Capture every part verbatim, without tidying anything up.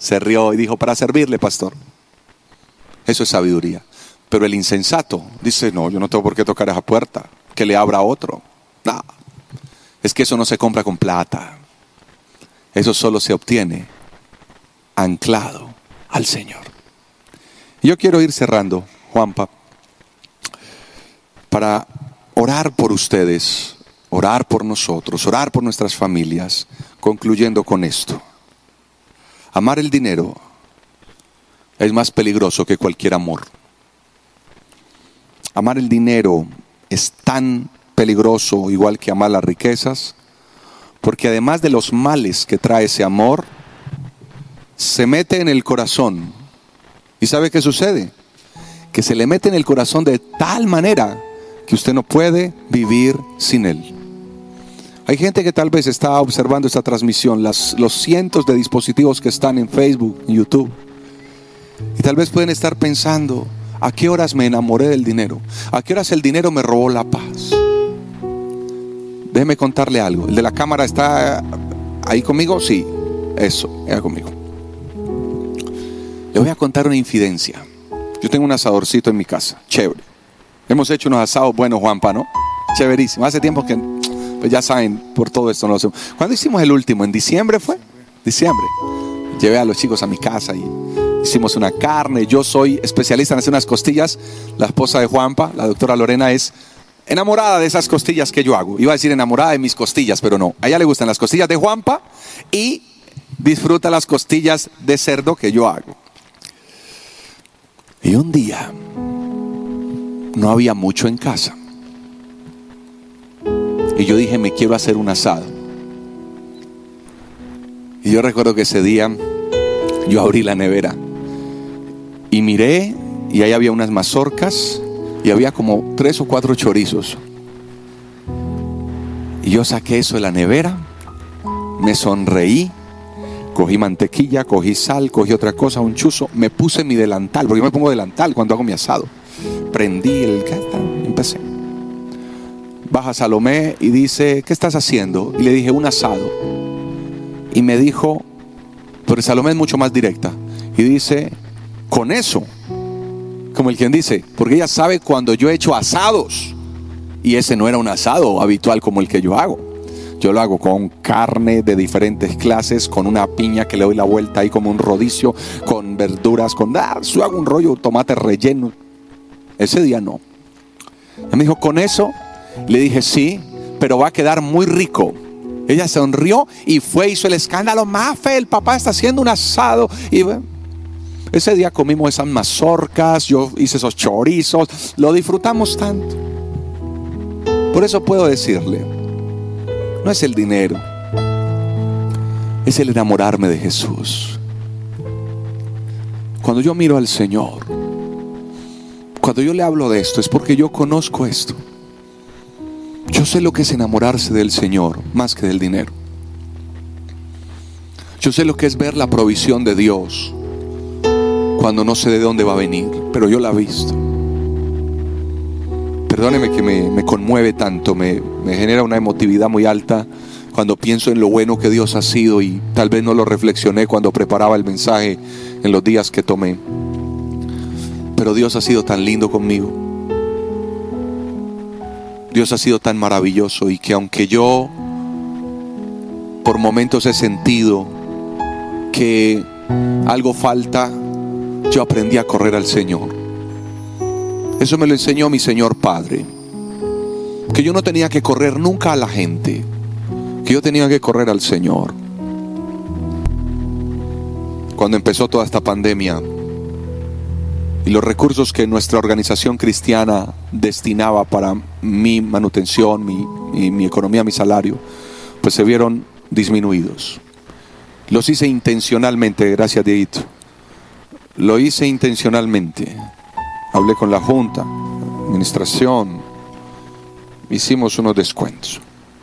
se rió y dijo, para servirle, pastor. Eso es sabiduría. Pero el insensato dice, no, yo no tengo por qué tocar esa puerta, que le abra a otro. No, es que eso no se compra con plata. Eso solo se obtiene anclado al Señor. Yo quiero ir cerrando, Juanpa, para orar por ustedes, orar por nosotros, orar por nuestras familias, concluyendo con esto. Amar el dinero es más peligroso que cualquier amor. Amar el dinero es tan peligroso igual que amar las riquezas, porque además de los males que trae ese amor, se mete en el corazón. ¿Y sabe qué sucede? Que se le mete en el corazón de tal manera que usted no puede vivir sin él. Hay gente que tal vez está observando esta transmisión, las, los cientos de dispositivos que están en Facebook, en YouTube, y tal vez pueden estar pensando, ¿a qué horas me enamoré del dinero? ¿A qué horas el dinero me robó la paz? Déjeme contarle algo. ¿El de la cámara está ahí conmigo? Sí, eso, está conmigo. Le voy a contar una infidencia. Yo tengo un asadorcito en mi casa, chévere. Hemos hecho unos asados buenos, Juanpa, ¿no? Chéverísimo. Hace tiempo que, pues ya saben, por todo esto no lo hacemos. ¿Cuándo hicimos el último? ¿En diciembre fue? Diciembre. Llevé a los chicos a mi casa y hicimos una carne. Yo soy especialista en hacer unas costillas. La esposa de Juanpa, la doctora Lorena, es enamorada de esas costillas que yo hago. Iba a decir enamorada de mis costillas, pero no. A ella le gustan las costillas de Juanpa y disfruta las costillas de cerdo que yo hago. Y un día no había mucho en casa. Y yo dije, me quiero hacer un asado. Y yo recuerdo que ese día yo abrí la nevera y miré, y ahí había unas mazorcas y había como tres o cuatro chorizos. Y yo saqué eso de la nevera, me sonreí, cogí mantequilla, cogí sal, cogí otra cosa, un chuzo, me puse mi delantal, porque yo me pongo delantal cuando hago mi asado. Prendí el... empecé. Baja Salomé y dice, ¿qué estás haciendo? Y le dije, un asado. Y me dijo, pero Salomé es mucho más directa, y dice, con eso, como el quien dice, porque ella sabe cuando yo he hecho asados, y ese no era un asado habitual como el que yo hago. Yo lo hago con carne de diferentes clases, con una piña que le doy la vuelta ahí como un rodicio, con verduras, con... Ah, yo hago un rollo de tomate relleno. Ese día no. Ella me dijo, ¿con eso? Le dije, sí, pero va a quedar muy rico. Ella sonrió y fue, hizo el escándalo. Mafe, el papá está haciendo un asado. Y bueno, ese día comimos esas mazorcas, yo hice esos chorizos, lo disfrutamos tanto. Por eso puedo decirle, no es el dinero, es el enamorarme de Jesús. Cuando yo miro al Señor, cuando yo le hablo de esto, es porque yo conozco esto. Yo sé lo que es enamorarse del Señor más que del dinero. Yo sé lo que es ver la provisión de Dios cuando no sé de dónde va a venir, pero yo la he visto. Perdóneme que me, me conmueve tanto, me, me genera una emotividad muy alta cuando pienso en lo bueno que Dios ha sido, y tal vez no lo reflexioné cuando preparaba el mensaje en los días que tomé. Pero Dios ha sido tan lindo conmigo. Dios ha sido tan maravilloso, y que aunque yo por momentos he sentido que algo falta, yo aprendí a correr al Señor. Eso me lo enseñó mi Señor Padre, que yo no tenía que correr nunca a la gente, que yo tenía que correr al Señor. Cuando empezó toda esta pandemia y los recursos que nuestra organización cristiana destinaba para mi manutención, mi, mi, mi economía, mi salario, pues se vieron disminuidos. Los hice intencionalmente, gracias Dieguito. Lo hice intencionalmente. Hablé con la junta, administración, hicimos unos descuentos.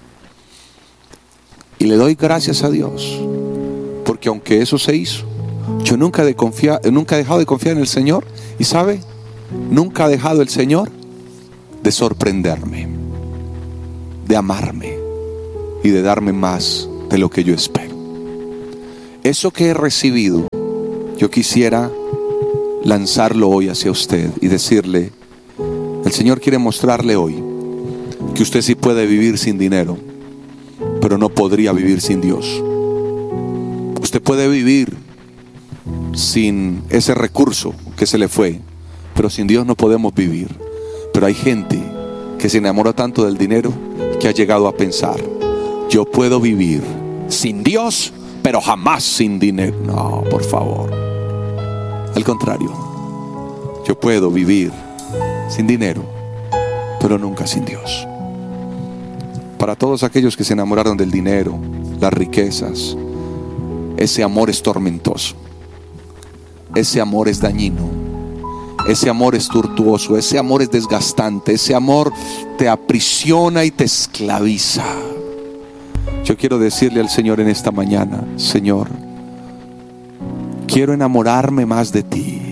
Y le doy gracias a Dios, porque aunque eso se hizo, yo nunca, de confiar, nunca he dejado de confiar en el Señor. Y sabe, nunca ha dejado el Señor de sorprenderme, de amarme y de darme más de lo que yo espero. Eso que he recibido yo quisiera lanzarlo hoy hacia usted y decirle: el Señor quiere mostrarle hoy que usted sí puede vivir sin dinero, pero no podría vivir sin Dios. Usted puede vivir sin ese recurso que se le fue, pero sin Dios no podemos vivir. Pero hay gente que se enamoró tanto del dinero que ha llegado a pensar: yo puedo vivir sin Dios, pero jamás sin dinero. No, por favor. Al contrario, yo puedo vivir sin dinero, pero nunca sin Dios. Para todos aquellos que se enamoraron del dinero, las riquezas, ese amor es tormentoso, ese amor es dañino, ese amor es tortuoso, ese amor es desgastante, ese amor te aprisiona y te esclaviza. Yo quiero decirle al Señor en esta mañana: Señor, quiero enamorarme más de ti.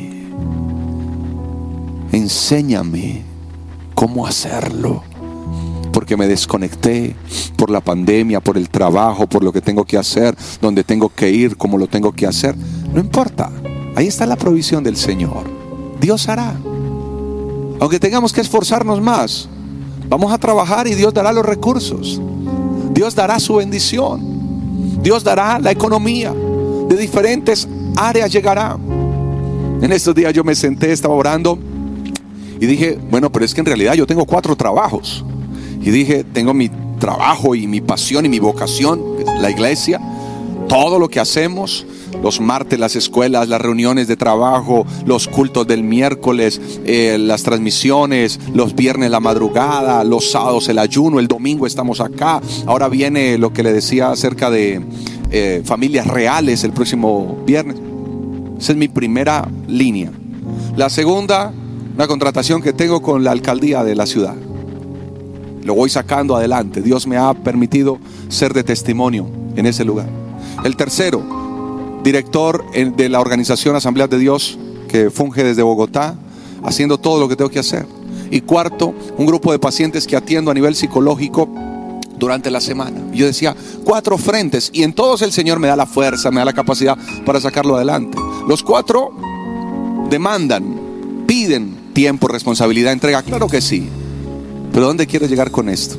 Enséñame cómo hacerlo, porque me desconecté por la pandemia, por el trabajo, por lo que tengo que hacer, donde tengo que ir, cómo lo tengo que hacer. No importa, ahí está la provisión del Señor. Dios hará. Aunque tengamos que esforzarnos más, vamos a trabajar y Dios dará los recursos. Dios dará su bendición. Dios dará la economía. De diferentes áreas llegará. En estos días yo me senté, estaba orando y dije: bueno, pero es que en realidad yo tengo cuatro trabajos. Y dije: tengo mi trabajo y mi pasión y mi vocación, la iglesia, todo lo que hacemos, los martes las escuelas, las reuniones de trabajo, los cultos del miércoles, eh, las transmisiones, los viernes la madrugada, los sábados el ayuno, el domingo estamos acá. Ahora viene lo que le decía acerca de eh, familias reales el próximo viernes. Esa es mi primera línea. La segunda, una contratación que tengo con la alcaldía de la ciudad. Lo voy sacando adelante. Dios me ha permitido ser de testimonio en ese lugar. El tercero, director de la organización Asamblea de Dios, que funge desde Bogotá, haciendo todo lo que tengo que hacer. Y cuarto, un grupo de pacientes que atiendo a nivel psicológico durante la semana. Yo decía: cuatro frentes, y en todos el Señor me da la fuerza, me da la capacidad para sacarlo adelante. Los cuatro demandan, piden tiempo, responsabilidad, entrega. Claro que sí. Pero ¿dónde quiero llegar con esto?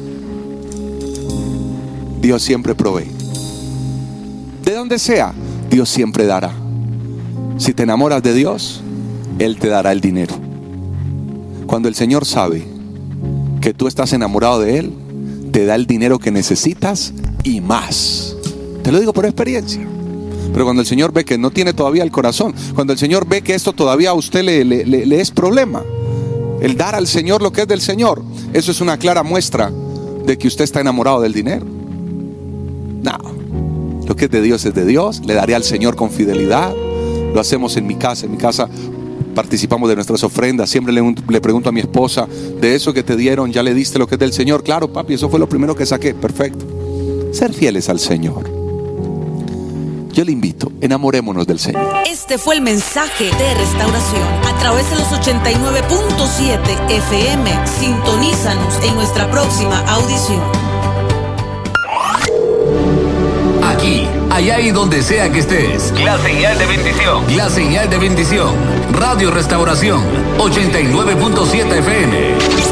Dios siempre provee. De donde sea, Dios siempre dará. Si te enamoras de Dios, Él te dará el dinero. Cuando el Señor sabe que tú estás enamorado de Él, te da el dinero que necesitas y más. Te lo digo por experiencia. Pero cuando el Señor ve que no tiene todavía el corazón, cuando el Señor ve que esto todavía a usted le, le, le, le es problema, el dar al Señor lo que es del Señor, eso es una clara muestra de que usted está enamorado del dinero. No, lo que es de Dios es de Dios. Le daré al Señor con fidelidad. Lo hacemos en mi casa. En mi casa participamos de nuestras ofrendas. Siempre le, le pregunto a mi esposa: de eso que te dieron, ¿ya le diste lo que es del Señor? Claro, papi, eso fue lo primero que saqué. Perfecto. Ser fieles al Señor. Yo le invito, enamorémonos del Señor. Este fue el mensaje de Restauración a través de los ochenta y nueve punto siete F M. Sintonízanos en nuestra próxima audición. Aquí, allá y donde sea que estés. La señal de bendición. La señal de bendición. Radio Restauración ochenta y nueve punto siete F M.